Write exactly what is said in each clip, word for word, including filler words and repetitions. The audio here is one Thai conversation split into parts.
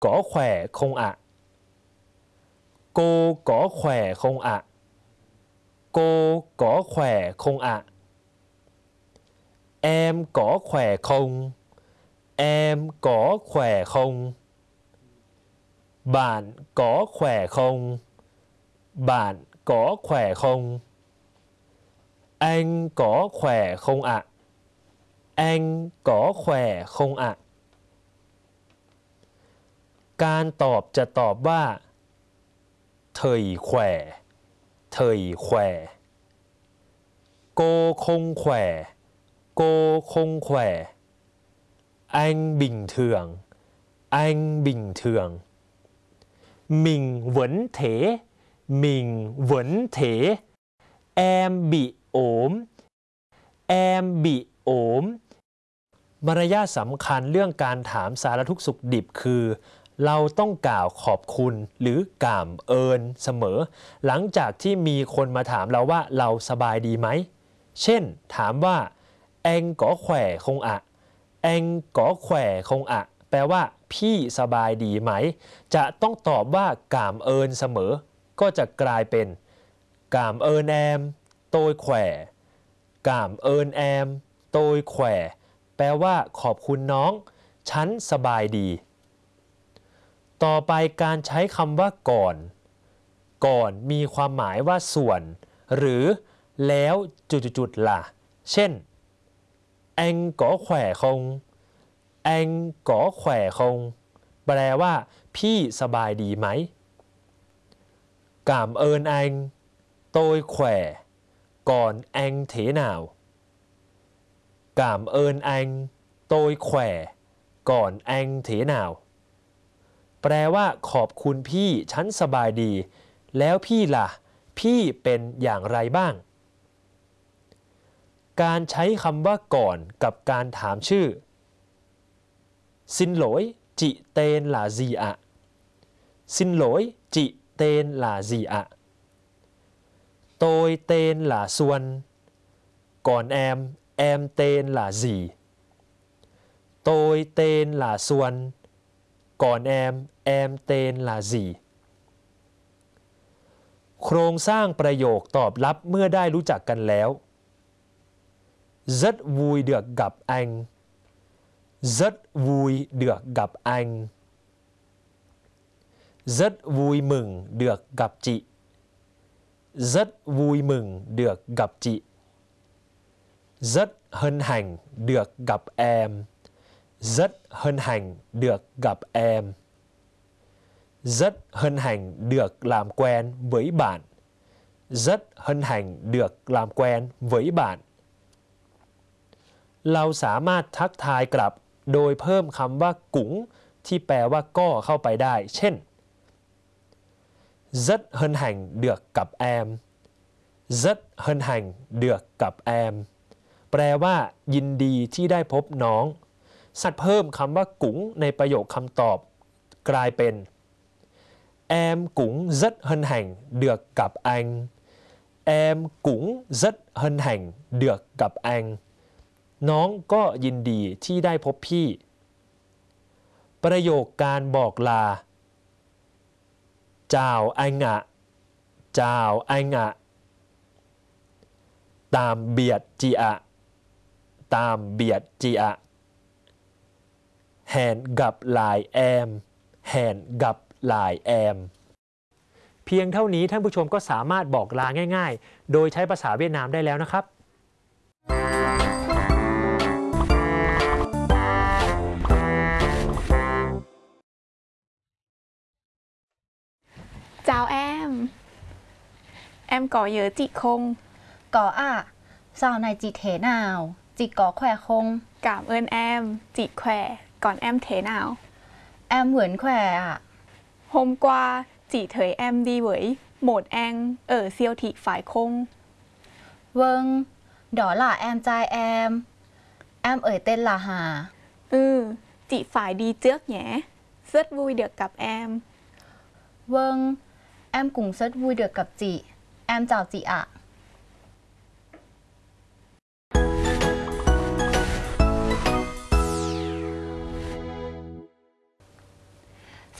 có khỏe không ạ? Cô có khỏe không ạ? Cô có khỏe không ạ? Em có khỏe không? Em có khỏe không? Bạn có khỏe không? Bạn có khỏe không? Anh có khỏe không ạ? Anh có khỏe không ạ? การตอบจะตอบว่าเธอแขว่เธอแขว่โกคงแขว่โกคงแขว่ anh bình thường anh bình thường mình vẫn thế mình vẫn thế em bị ốm em bị ốm มารยาทสำคัญเรื่องการถามสารทุกข์สุขดิบคือเราต้องกล่าวขอบคุณหรือกล่าวเอิญเสมอหลังจากที่มีคนมาถามเราว่าเราสบายดีไหมเช่นถามว่าเอ็งก๋อแขว่คงอะเอ็งก๋อแขว่คงอะแปลว่าพี่สบายดีไหมจะต้องตอบว่ากล่าวเอิญเสมอก็จะกลายเป็นกล่าวเอิญแอมโตยแขว่กล่าวเอิญแอมโตยแขว่แปลว่าขอบคุณน้องฉันสบายดีต่อไปการใช้คำว่าก่อนก่อนมีความหมายว่าส่วนหรือแล้วจุดๆล่ะเช่นเอ็งก๋อแขว่คงเอ็งก๋อแขว่คงแปลว่าพี่สบายดีไหมกล่าวเอิญเอ็งโตยแขว่ก่อนเอ็งเถหนาวกล่าวเอิญเอ็งโตยแขว่ก่อนเอ็งเถหนาวแปลว่าขอบคุณพี่ฉันสบายดีแล้วพี่ล่ะพี่เป็นอย่างไรบ้างการใช้คำว่าก่อนกับการถามชื่อซินโหลยจิเตนหลาซีอะซินโหลยจิเตนหลาซีอะโตยเตนหลาส่วนก่อนแอมแอมเตนหลาซีโตยเตนหลาส่วนก่อนแอมแอมเตนลาซีโครงสร้างประโยคตอบรับเมื่อได้รู้จักกันแล้ว rất vui được gặp anh rất vui được gặp anh rất vui mừng được gặp chị rất vui mừng được gặp chị rất hân hạnh được gặp em rất hân hạnh được gặp em rất hân hạnh được làm quen với bạn rất hân hạnh được làm quen với bạn เราสามารถทักทายกลับโดยเพิ่มคำว่ากุ๋งที่แปลว่าก็เข้าไปได้เช่น rất hân hạnh được gặp em rất hân hạnh được gặp em แปลว่ายินดีที่ได้พบน้องสัตว์เพิ่มคำว่ากุ๋งในประโยคคำตอบกลายเป็น em cũng rất hân hạnh được gặp anh em cũng rất hân hạnh được gặp anh น้องก็ยินดีที่ได้พบพี่ประโยคการบอกลา chào anh ạ chào anh ạ tạm biệt chị ạ tạm biệt chị ạ hẹn gặp lại em hẹn gặp lại em เพียงเท่านี้ท่านผู้ชมก็สามารถบอกลาง่ายๆโดยใช้ภาษาเวียดนามได้แล้วนะครับ Chào em Em có nhớ chị không? Có ạ. Dạo này chị thế nào? Chị có khỏe không? Cảm ơn em, chị khỏe. Còn em thế nào? Em vẫn khỏe ạ. Hôm qua chị thấy em đi với một anh ở siêu thị phải không? Vâng, đó là em trai em. Em ấy tên là Hà. Ừ, chị phải đi trước nhé. Rất vui được gặp em. Vâng, em cũng rất vui được gặp chị. Em chào chị ạ.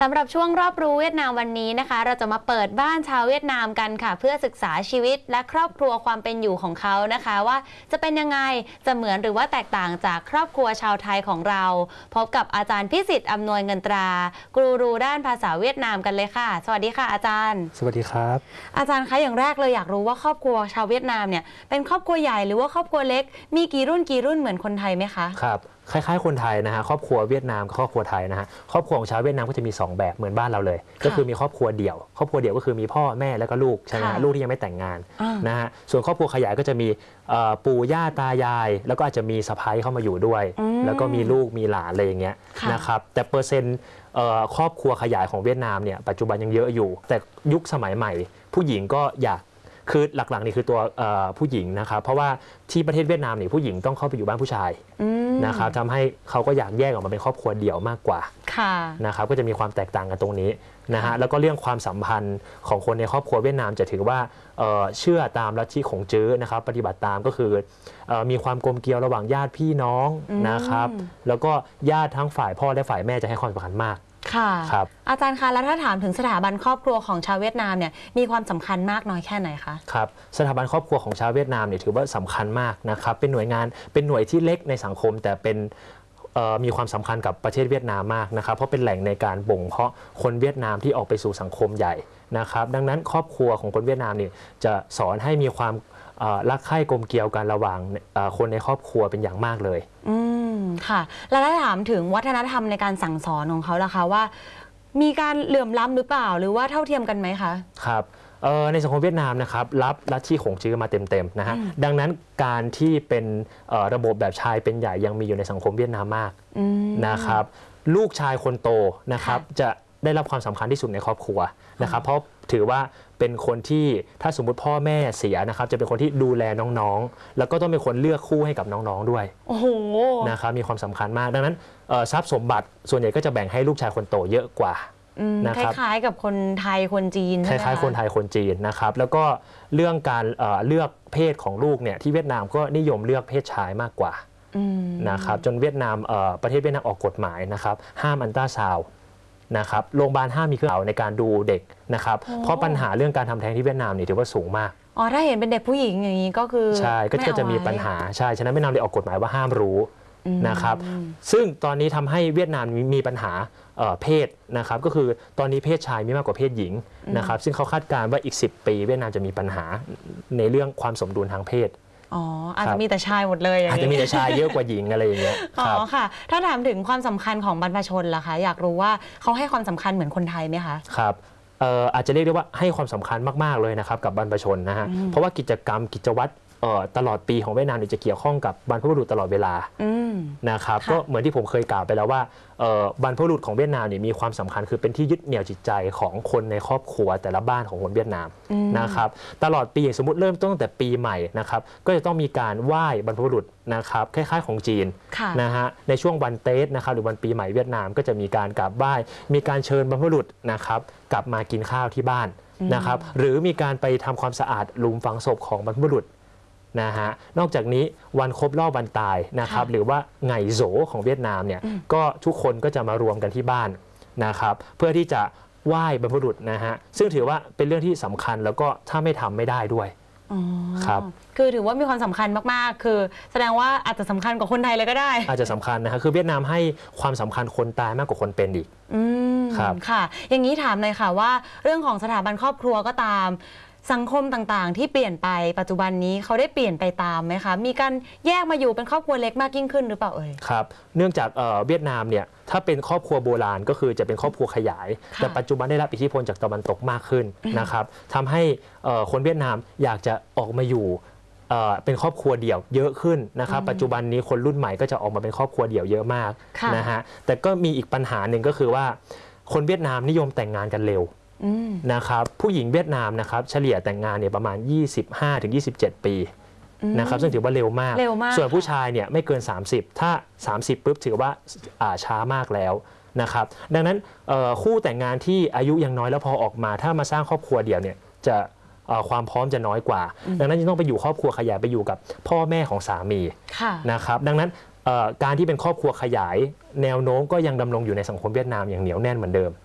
สำหรับช่วงรอบรู้เวียดนามวันนี้นะคะเราจะมาเปิดบ้านชาวเวียดนามกันค่ะเพื่อศึกษาชีวิตและครอบครัวความเป็นอยู่ของเขานะคะว่าจะเป็นยังไงจะเหมือนหรือว่าแตกต่างจากครอบครัวชาวไทยของเราพบกับอาจารย์พิสิทธิ์อำนวยเงินตรากูรูด้านภาษาเวียดนามกันเลยค่ะสวัสดีค่ะอาจารย์สวัสดีครับอาจารย์คะอย่างแรกเลยอยากรู้ว่าครอบครัวชาวเวียดนามเนี่ยเป็นครอบครัวใหญ่หรือว่าครอบครัวเล็กมีกี่รุ่นกี่รุ่นเหมือนคนไทยไหมคะครับคล้ายๆคนไทยนะฮะครอบครัวเวียดนามกับครอบครัวไทยนะฮะครอบครัวของชาวเวียดนามก็จะมีสองแบบเหมือนบ้านเราเลยก็คือมีครอบครัวเดี่ยวครอบครัวเดี่ยวก็คือมีพ่อแม่แล้วก็ลูกใช่ไหมลูกที่ยังไม่แต่งงานนะฮะส่วนครอบครัวขยายก็จะมีปู่ย่าตายายแล้วก็อาจจะมีสะใภ้เข้ามาอยู่ด้วยแล้วก็มีลูกมีหลานอะไรอย่างเงี้ยนะครับแต่เปอร์เซ็นต์ครอบครัวขยายของเวียดนามเนี่ยปัจจุบันยังเยอะอยู่แต่ยุคสมัยใหม่ผู้หญิงก็อยากคือหลักๆนี่คือตัวผู้หญิงนะครับเพราะว่าที่ประเทศเวียดนามเนี่ยผู้หญิงต้องเข้าไปอยู่บ้านผู้ชายนะครับทำให้เขาก็อยากแยกออกมาเป็นครอบครัวเดี่ยวมากกว่านะครับก็จะมีความแตกต่างกันตรงนี้นะฮะแล้วก็เรื่องความสัมพันธ์ของคนในครอบครัวเวียดนามจะถือว่าเชื่อตามลัทธิขงจื้อนะครับปฏิบัติตามก็คือมีความกลมเกลียวระหว่างญาติพี่น้องนะครับแล้วก็ญาติทั้งฝ่ายพ่อและฝ่ายแม่จะให้ความสำคัญมากค่ะอาจารย์คะแล้วถ้าถามถึงสถาบันครอบครัวของชาวเวียดนามเนี่ยมีความสำคัญมากน้อยแค่ไหนคะครับสถาบันครอบครัวของชาวเวียดนามเนี่ยถือว่าสำคัญมากนะครับเป็นหน่วยงานเป็นหน่วยที่เล็กในสังคมแต่เป็นมีความสำคัญกับประเทศเวียดนามมากนะครับเพราะเป็นแหล่งในการบ่งเพาะคนเวียดนามที่ออกไปสู่สังคมใหญ่นะครับดังนั้นครอบครัวของคนเวียดนามเนี่ยจะสอนให้มีความรักใคร่กลมเกลียวกันระหว่างคนในครอบครัวเป็นอย่างมากเลยอืมค่ะแล้วถ้าถามถึงวัฒนธรรมในการสั่งสอนของเขาล่ะคะว่ามีการเหลื่อมล้ำหรือเปล่าหรือว่าเท่าเทียมกันไหมคะครับในสังคมเวียดนามนะครับรับลัทธิขงจื้อมาเต็มๆนะฮะดังนั้นการที่เป็นระบบแบบชายเป็นใหญ่ยังมีอยู่ในสังคมเวียดนามมากนะครับลูกชายคนโตนะครับจะได้รับความสำคัญที่สุดในครอบครัวนะครับเพราะถือว่าเป็นคนที่ถ้าสมมุติพ่อแม่เสียนะครับจะเป็นคนที่ดูแลน้องๆแล้วก็ต้องเป็นคนเลือกคู่ให้กับน้องๆด้วยโอ้โหนะครับมีความสำคัญมากดังนั้นทรัพย์สมบัติส่วนใหญ่ก็จะแบ่งให้ลูกชายคนโตเยอะกว่าคล้ายๆกับคนไทยคนจีนคล้ายๆคนไทยคนจีนนะครับแล้วก็เรื่องการเลือกเพศของลูกเนี่ยที่เวียดนามก็นิยมเลือกเพศชายมากกว่านะครับจนเวียดนามประเทศเวียดนามออกกฎหมายนะครับห้ามอันตราซาวด์นะครับโรงพยาบาลห้ามมีเครื่องในการดูเด็กนะครับเพราะปัญหาเรื่องการทำแท้งที่เวียดนามนี่ถือว่าสูงมากอ๋อถ้าเห็นเป็นเด็กผู้หญิงอย่างนี้ก็คือใช่ก็จะมีปัญหาใช่ฉะนั้นเวียดนามเลยออกกฎหมายว่าห้ามรู้นะครับซึ่งตอนนี้ทำให้เวียดนามมีปัญหาเพศนะครับก็คือตอนนี้เพศชายมีมากกว่าเพศหญิงนะครับซึ่งเขาคาดการณ์ว่าอีกสิบปีเวียดนามจะมีปัญหาในเรื่องความสมดุลทางเพศอ๋ออาจจะมีแต่ชายหมดเลยอาจจะมีแต่ชายเยอะกว่าหญิงอะไรอย่างเงี้ยอ๋อค่ะถ้าถามถึงความสำคัญของบรรพชนล่ะคะอยากรู้ว่าเขาให้ความสำคัญเหมือนคนไทยไหมคะครับอาจจะเรียกได้ว่าให้ความสำคัญมากๆเลยนะครับกับบรรพชนนะฮะเพราะว่ากิจกรรมกิจวัตรตลอดปีของเวียดนามจะเกี่ยวข้องกับบรรพบุรุษตลอดเวลานะครับก็เหมือนที่ผมเคยกล่าวไปแล้วว่าบรรพบุรุษของเวียดนามเนี่ยมีความสำคัญคือเป็นที่ยึดเหนี่ยวจิตใจของคนในครอบครัวแต่ละบ้านของคนเวียดนามนะครับตลอดปีสมมติเริ่มต้นตั้งแต่ปีใหม่นะครับก็จะต้องมีการไหว้บรรพบุรุษนะครับคล้ายๆของจีนนะฮะในช่วงวันเตสนะครับหรือวันปีใหม่เวียดนามก็จะมีการกราบไหว้มีการเชิญบรรพบุรุษนะครับกลับมากินข้าวที่บ้านนะครับหรือมีการไปทำความสะอาดหลุมฝังศพของบรรพบุรุษนะฮะนอกจากนี้วันครบรอบวันตายนะครับหรือว่าไงโซของเวียดนามเนี่ยก็ทุกคนก็จะมารวมกันที่บ้านนะครับเพื่อที่จะไหว้บรรพบุรุษนะฮะซึ่งถือว่าเป็นเรื่องที่สำคัญแล้วก็ถ้าไม่ทำไม่ได้ด้วยครับคือถือว่ามีความสำคัญมากๆคือแสดงว่าอาจจะสำคัญกว่าคนไทยเลยก็ได้อาจจะสำคัญนะฮะคือเวียดนามให้ความสำคัญคนตายมากกว่าคนเป็นอีกครับค่ะอย่างนี้ถามเลยค่ะว่าเรื่องของสถาบันครอบครัวก็ตามสังคมต่างๆที่เปลี่ยนไปปัจจุบันนี้เขาได้เปลี่ยนไปตามไหมคะมีการแยกมาอยู่เป็นครอบครัวเล็กมากยิ่งขึ้นหรือเปล่าเอ่ยครับเนื่องจากเวียดนามเนี่ยถ้าเป็นครอบครัวโบราณก็คือจะเป็นครอบครัวขยายแต่ปัจจุบันได้รับอิทธิพลจากตะวันตกมากขึ้นนะครับทำให้คนเวียดนามอยากจะออกมาอยู่เป็นครอบครัวเดี่ยวเยอะขึ้นนะครับปัจจุบันนี้คนรุ่นใหม่ก็จะออกมาเป็นครอบครัวเดี่ยวเยอะมากนะฮะแต่ก็มีอีกปัญหาหนึ่งก็คือว่าคนเวียดนามนิยมแต่งงานกันเร็วนะครับผู้หญิงเวียดนามนะครับเฉลี่ยแต่งงานเนี่ยประมาณ ยี่สิบห้าถึงยี่สิบเจ็ด ปีนะครับซึ่งถือว่าเร็วมากส่วนผู้ชายเนี่ยไม่เกินสามสิบถ้าสามสิบปุ๊บถือว่าช้ามากแล้วนะครับดังนั้นคู่แต่งงานที่อายุยังน้อยแล้วพอออกมาถ้ามาสร้างครอบครัวเดี่ยวเนี่ยจะความพร้อมจะน้อยกว่าดังนั้นจึงต้องไปอยู่ครอบครัวขยายไปอยู่กับพ่อแม่ของสามีนะครับดังนั้นการที่เป็นครอบครัวขยายแนวโน้มก็ยังดำรงอยู่ในสังคมเวียดนามอย่างเหนียวแน่นเหมือนเดิม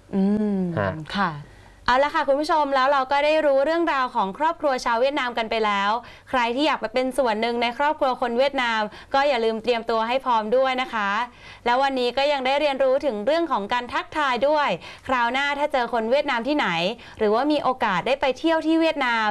อืมฮะค่ะเอาละค่ะคุณผู้ชมแล้วเราก็ได้รู้เรื่องราวของครอบครัวชาวเวียดนามกันไปแล้ว ใครที่อยากไปเป็นส่วนหนึ่งในครอบครัวคนเวียดนาม ก็อย่าลืมเตรียมตัวให้พร้อมด้วยนะคะ แล้ววันนี้ก็ยังได้เรียนรู้ถึงเรื่องของการทักทายด้วย คราวหน้าถ้าเจอคนเวียดนามที่ไหน หรือว่ามีโอกาสได้ไปเที่ยวที่เวียดนาม